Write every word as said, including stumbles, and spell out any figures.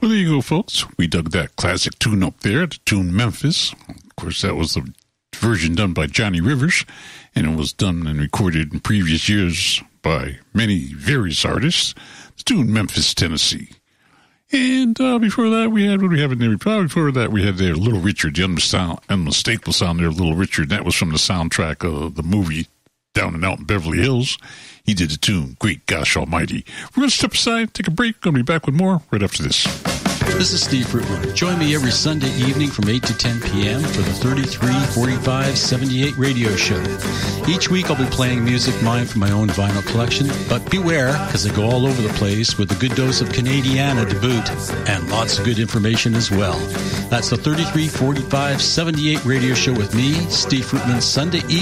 Well, there you go, folks. We dug that classic tune up there, the tune Memphis. Of course, that was the version done by Johnny Rivers, and it was done and recorded in previous years by many various artists. The tune Memphis, Tennessee. And uh, before that, we had, what do we have in there? Probably before that, we had there Little Richard, the unmis- unmistakable sound there, Little Richard. That was from the soundtrack of the movie Down and Out in Beverly Hills. He did the tune, Great Gosh Almighty. We're going to step aside, take a break. Going to be back with more right after this. This is Steve Fruitland. Join me every Sunday evening from eight to ten p.m. for the thirty-three forty-five seventy-eight radio show. Each week I'll be playing music mine from my own vinyl collection, but beware, because I go all over the place with a good dose of Canadiana to boot, and lots of good information as well. That's the thirty-three forty-five seventy-eight radio show with me, Steve Fruitland, Sunday evening.